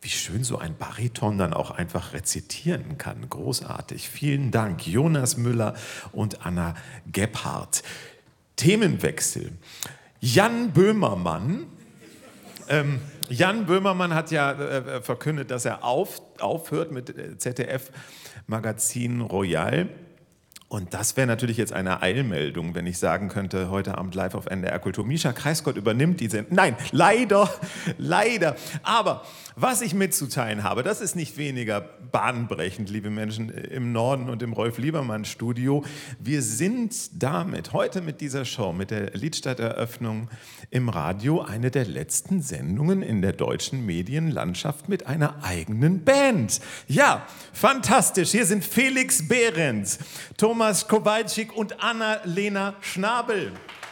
wie schön so ein Bariton dann auch einfach rezitieren kann. Großartig. Vielen Dank, Jonas Müller und Anna Gebhardt. Themenwechsel. Jan Böhmermann. Jan Böhmermann hat ja verkündet, dass er aufhört mit ZDF-Magazin Royal. Und das wäre natürlich jetzt eine Eilmeldung, wenn ich sagen könnte, heute Abend live auf NDR Kultur. Mischa Kreisgott übernimmt die Sendung. Nein, leider. Aber was ich mitzuteilen habe, das ist nicht weniger bahnbrechend, liebe Menschen im Norden und im Rolf-Liebermann-Studio. Wir sind damit, heute mit dieser Show, mit der Liedstadteröffnung im Radio, eine der letzten Sendungen in der deutschen Medienlandschaft mit einer eigenen Band. Ja, fantastisch. Hier sind Felix Behrens, Thomas Kowalczyk und Anna-Lena Schnabel.